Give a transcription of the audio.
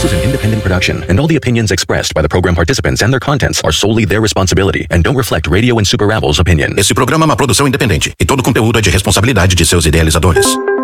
This is an independent production, and all the opinions expressed by the program participants and their contents are solely their responsibility and don't reflect Radio and Super Rebels' opinion. Esse programa é uma produção independente e todo conteúdo é de responsabilidade de seus idealizadores.